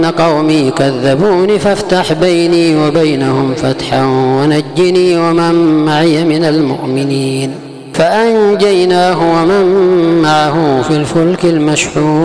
قومي كذبون فافتح بيني وبينهم فتحا ونجني ومن معي من المؤمنين. فأنجيناه ومن معه في الفلك المشحون.